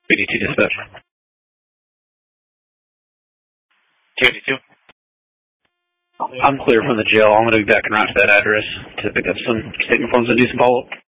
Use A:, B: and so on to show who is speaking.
A: BD2 dispatch. 282. I'm clear from the jail. I'm going to be back en route to that address to pick up some statement forms and do some follow-up.